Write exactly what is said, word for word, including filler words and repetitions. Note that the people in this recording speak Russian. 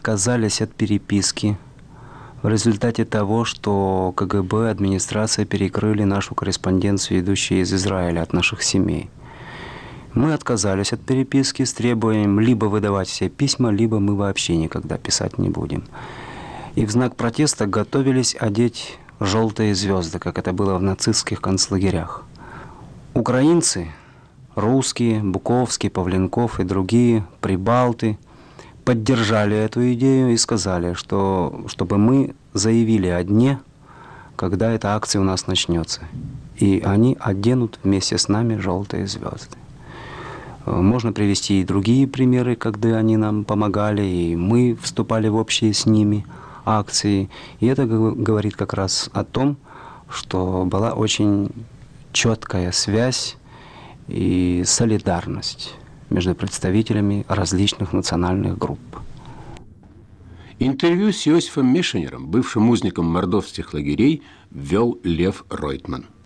отказались от переписки в результате того, что КГБ, администрация перекрыли нашу корреспонденцию, идущую из Израиля, от наших семей. Мы отказались от переписки с требованием либо выдавать все письма, либо мы вообще никогда писать не будем. И в знак протеста готовились одеть желтые звезды, как это было в нацистских концлагерях. Украинцы, русские, Буковский, Павленков и другие, прибалты, поддержали эту идею и сказали, что чтобы мы заявили о дне, когда эта акция у нас начнется. И они оденут вместе с нами желтые звезды. Можно привести и другие примеры, когда они нам помогали, и мы вступали в общие с ними акции. И это говорит как раз о том, что была очень четкая связь и солидарность между представителями различных национальных групп. Интервью с Иосифом Мешенером, бывшим узником мордовских лагерей, вел Лев Ройтман.